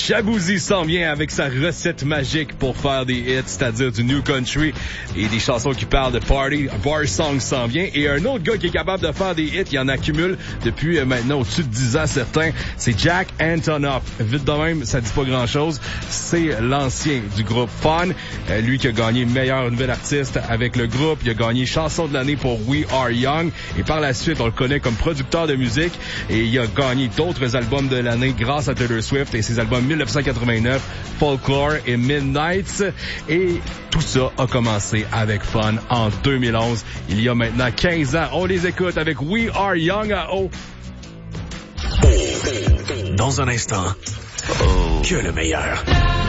Shaboozey s'en vient avec sa recette magique pour faire des hits, c'est-à-dire du new country et des chansons qui parlent de party. Bar Song s'en vient. Et un autre gars qui est capable de faire des hits, il en accumule depuis maintenant au-dessus de 10 ans certains, c'est Jack Antonoff. Vite de même, ça dit pas grand-chose. C'est l'ancien du groupe Fun. Lui qui a gagné meilleur nouvel artiste avec le groupe. Il a gagné chanson de l'année pour We Are Young. Et par la suite, on le connaît comme producteur de musique. Et il a gagné d'autres albums de l'année grâce à Taylor Swift et ses albums 1989, Folklore et Midnights. Et tout ça a commencé avec Fun en 2011. Il y a maintenant 15 ans. On les écoute avec We Are Young à O. Dans un instant, que le meilleur.